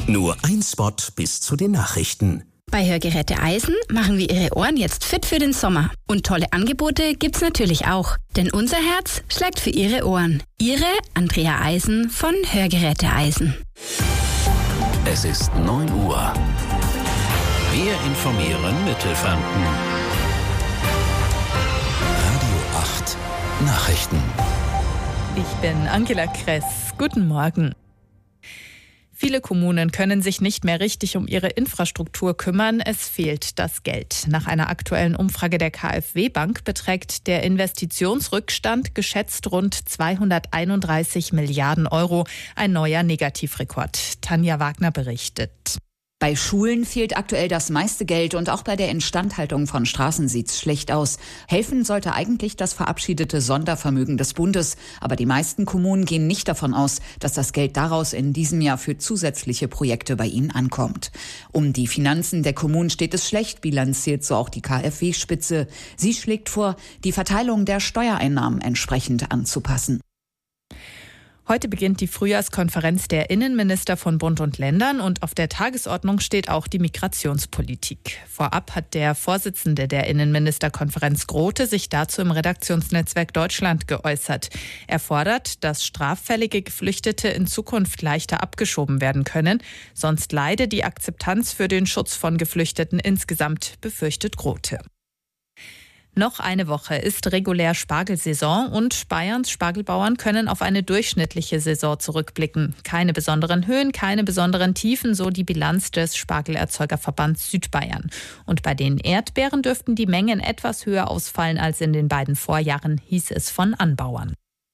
Nur ein Spot bis zu den Nachrichten. Bei Hörgeräte Eisen machen wir Ihre Ohren jetzt fit für den Sommer. Und tolle Angebote gibt's natürlich auch. Denn unser Herz schlägt für Ihre Ohren. Ihre Andrea Eisen von Hörgeräte Eisen. Es ist 9 Uhr. Wir informieren Mittelfranken. Radio 8 Nachrichten. Ich bin Angela Kress. Guten Morgen. Viele Kommunen können sich nicht mehr richtig um ihre Infrastruktur kümmern. Es fehlt das Geld. Nach einer aktuellen Umfrage der KfW-Bank beträgt der Investitionsrückstand geschätzt rund 231 Milliarden Euro. Ein neuer Negativrekord. Tanja Wagner berichtet. Bei Schulen fehlt aktuell das meiste Geld und auch bei der Instandhaltung von Straßen sieht's schlecht aus. Helfen sollte eigentlich das verabschiedete Sondervermögen des Bundes. Aber die meisten Kommunen gehen nicht davon aus, dass das Geld daraus in diesem Jahr für zusätzliche Projekte bei ihnen ankommt. Um die Finanzen der Kommunen steht es schlecht, bilanziert so auch die KfW-Spitze. Sie schlägt vor, die Verteilung der Steuereinnahmen entsprechend anzupassen. Heute beginnt die Frühjahrskonferenz der Innenminister von Bund und Ländern und auf der Tagesordnung steht auch die Migrationspolitik. Vorab hat der Vorsitzende der Innenministerkonferenz Grote sich dazu im Redaktionsnetzwerk Deutschland geäußert. Er fordert, dass straffällige Geflüchtete in Zukunft leichter abgeschoben werden können, sonst leide die Akzeptanz für den Schutz von Geflüchteten insgesamt, befürchtet Grote. Noch eine Woche ist regulär Spargelsaison und Bayerns Spargelbauern können auf eine durchschnittliche Saison zurückblicken. Keine besonderen Höhen, keine besonderen Tiefen, so die Bilanz des Spargelerzeugerverbands Südbayern. Und bei den Erdbeeren dürften die Mengen etwas höher ausfallen als in den beiden Vorjahren, hieß es von Anbauern.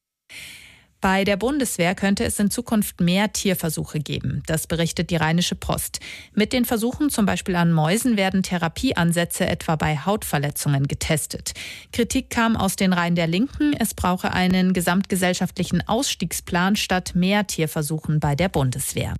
Bei der Bundeswehr könnte es in Zukunft mehr Tierversuche geben. Das berichtet die Rheinische Post. Mit den Versuchen zum Beispiel an Mäusen werden Therapieansätze etwa bei Hautverletzungen getestet. Kritik kam aus den Reihen der Linken. Es brauche einen gesamtgesellschaftlichen Ausstiegsplan statt mehr Tierversuchen bei der Bundeswehr.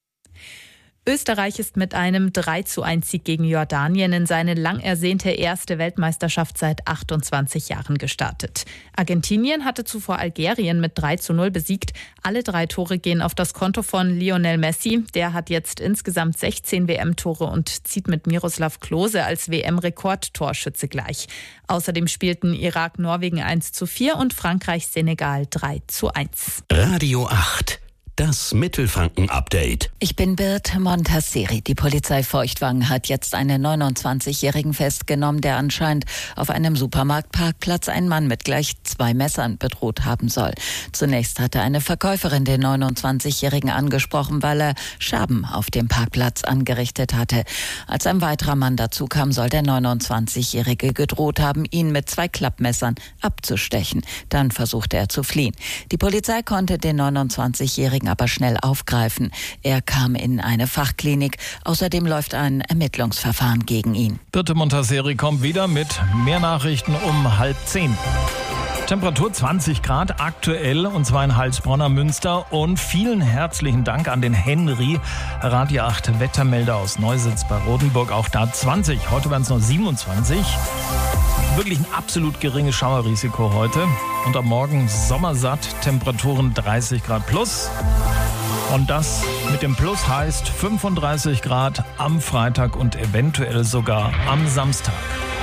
Österreich ist mit einem 3:1 Sieg gegen Jordanien in seine lang ersehnte erste Weltmeisterschaft seit 28 Jahren gestartet. Argentinien hatte zuvor Algerien mit 3:0 besiegt. Alle 3 Tore gehen auf das Konto von Lionel Messi. Der hat jetzt insgesamt 16 WM-Tore und zieht mit Miroslav Klose als WM-Rekordtorschütze gleich. Außerdem spielten Irak Norwegen 1:4 und Frankreich Senegal 3:1. Radio 8. Das Mittelfranken-Update. Ich bin Birte Montasseri. Die Polizei Feuchtwangen hat jetzt einen 29-Jährigen festgenommen, der anscheinend auf einem Supermarktparkplatz einen Mann mit gleich 2 Messern bedroht haben soll. Zunächst hatte eine Verkäuferin den 29-Jährigen angesprochen, weil er Scherben auf dem Parkplatz angerichtet hatte. Als ein weiterer Mann dazu kam, soll der 29-Jährige gedroht haben, ihn mit 2 Klappmessern abzustechen. Dann versuchte er zu fliehen. Die Polizei konnte den 29-Jährigen aber schnell aufgreifen. Er kam in eine Fachklinik. Außerdem läuft ein Ermittlungsverfahren gegen ihn. Birte Montasseri kommt wieder mit mehr Nachrichten um 9:30. Temperatur 20 Grad aktuell und zwar in Heilsbronner Münster. Und vielen herzlichen Dank an den Henry, Radio 8 Wettermelder aus Neusitz bei Rodenburg. Auch da 20, heute waren es noch 27. Wirklich ein absolut geringes Schauerrisiko heute. Und am Morgen sommersatt, Temperaturen 30 Grad plus. Und das mit dem Plus heißt 35 Grad am Freitag und eventuell sogar am Samstag.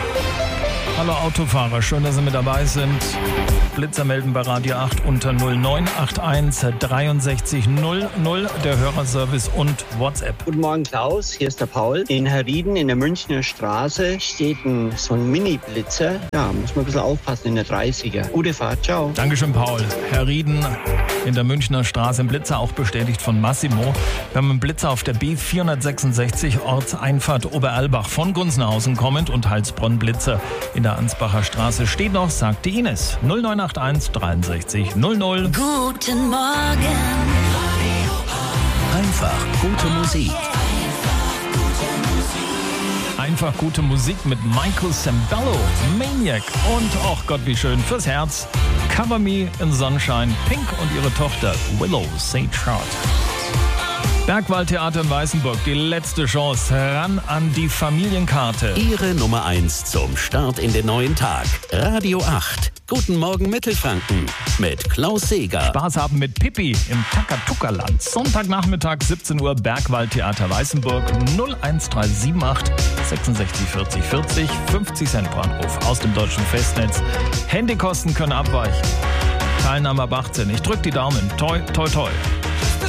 Hallo Autofahrer, schön, dass Sie mit dabei sind. Blitzer melden bei Radio 8 unter 0981 63 00, der Hörerservice und WhatsApp. Guten Morgen Klaus, hier ist der Paul. In Herrieden in der Münchner Straße steht so ein Mini-Blitzer. Ja, muss man ein bisschen aufpassen in der 30er. Gute Fahrt, ciao. Dankeschön Paul. Herrieden in der Münchner Straße, ein Blitzer auch bestätigt von Massimo. Wir haben einen Blitzer auf der B466 Ortseinfahrt Oberalbach von Gunzenhausen kommend und Heilsbronn Blitzer in der Ansbacher Straße steht noch, sagte Ines. 0981 63 00. Guten Morgen. Einfach gute Musik. Einfach gute Musik mit Michael Sembello, Maniac und, oh Gott, wie schön, fürs Herz. Cover Me in Sunshine, Pink und ihre Tochter Willow St. Charles. Bergwaldtheater in Weißenburg, die letzte Chance, ran an die Familienkarte. Ihre Nummer 1 zum Start in den neuen Tag. Radio 8. Guten Morgen Mittelfranken mit Klaus Seeger. Spaß haben mit Pippi im Takatuka-Land. Sonntagnachmittag 17 Uhr Bergwaldtheater Weißenburg 01378 66 40 40 50 Cent pro Anruf aus dem deutschen Festnetz. Handykosten können abweichen. Teilnahme ab 18. Ich drück die Daumen. Toi, toi, toi.